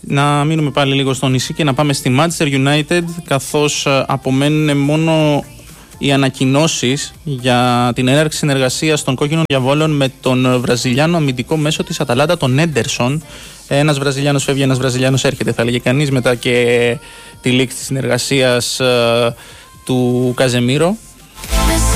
Να μείνουμε πάλι λίγο στο νησί και να πάμε στη Manchester United, καθώς απομένουν μόνο οι ανακοινώσεις για την έναρξη συνεργασίας των κόκκινων διαβόλων με τον Βραζιλιάνο αμυντικό μέσο της Αταλάντα, τον Έντερσον. Ένας Βραζιλιάνος φεύγει, ένας Βραζιλιάνος έρχεται, θα λέγε κανείς, μετά και τη λήξη της συνεργασίας του Καζεμίρο